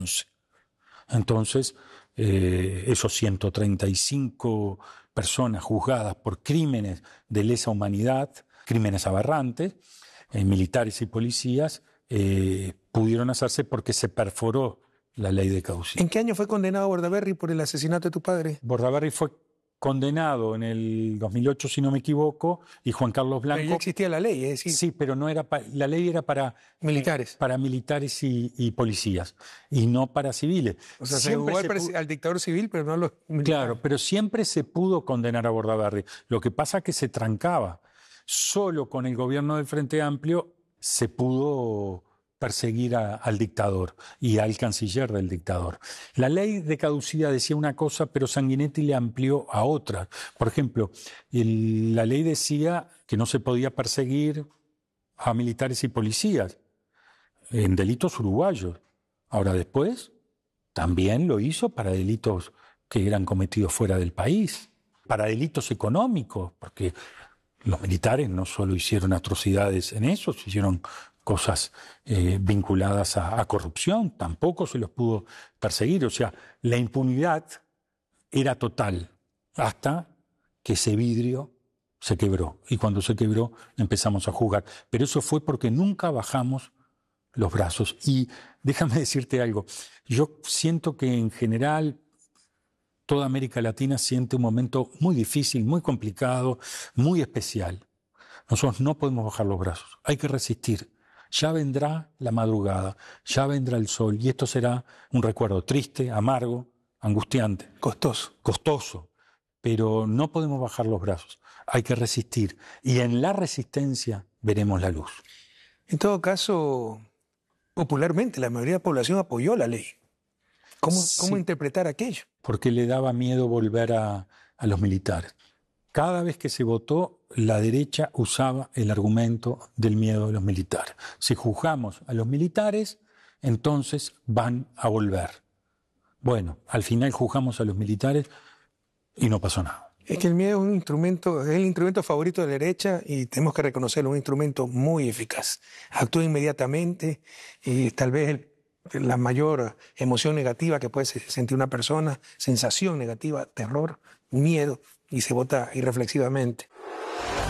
Entonces, esos 135 personas juzgadas por crímenes de lesa humanidad, crímenes aberrantes, militares y policías, pudieron hacerse porque se perforó la ley de caducidad. ¿En qué año fue condenado Bordaberry por el asesinato de tu padre? Bordaberry fue condenado en el 2008, si no me equivoco, y Juan Carlos Blanco... Pero ya existía la ley, es decir... Sí, pero no era la ley era para... Militares. Para militares y policías, y no para civiles. O sea, se jugó al dictador civil, pero no a los militares. Claro, pero siempre se pudo condenar a Bordaberry. Lo que pasa es que se trancaba. Solo con el gobierno del Frente Amplio se pudo perseguir al dictador y al canciller del dictador. La ley de caducidad decía una cosa, pero Sanguinetti le amplió a otra. Por ejemplo, la ley decía que no se podía perseguir a militares y policías en delitos uruguayos. Ahora después también lo hizo para delitos que eran cometidos fuera del país, para delitos económicos, porque los militares no solo hicieron atrocidades en eso, hicieron cosas vinculadas a corrupción, tampoco se los pudo perseguir. O sea, la impunidad era total hasta que ese vidrio se quebró. Y cuando se quebró empezamos a juzgar. Pero eso fue porque nunca bajamos los brazos. Y déjame decirte algo, yo siento que en general toda América Latina siente un momento muy difícil, muy complicado, muy especial. Nosotros no podemos bajar los brazos, hay que resistir. Ya vendrá la madrugada, ya vendrá el sol y esto será un recuerdo triste, amargo, angustiante. Costoso, pero no podemos bajar los brazos, hay que resistir. Y en la resistencia veremos la luz. En todo caso, popularmente la mayoría de la población apoyó la ley. ¿Cómo interpretar aquello? Porque le daba miedo volver a los militares. Cada vez que se votó, la derecha usaba el argumento del miedo de los militares. Si juzgamos a los militares, entonces van a volver. Bueno, al final juzgamos a los militares y no pasó nada. Es que el miedo es un instrumento, es el instrumento favorito de la derecha y tenemos que reconocerlo, un instrumento muy eficaz. Actúa inmediatamente y tal vez la mayor emoción negativa que puede sentir una persona, sensación negativa, terror, miedo, y se vota irreflexivamente.